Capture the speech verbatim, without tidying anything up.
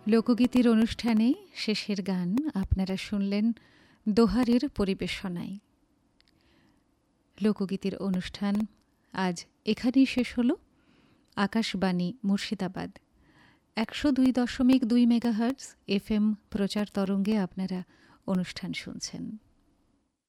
লোকগীতির অনুষ্ঠানে শেষের গান আপনারা শুনলেন দোহারের পরিবেশনায়। লোকগীতির অনুষ্ঠান আজ এখানেই শেষ হল। আকাশবাণী মুর্শিদাবাদ একশো দুই দশমিক দুই মেগাহার্টজ এফ এম প্রচার তরঙ্গে আপনারা অনুষ্ঠান শুনছেন।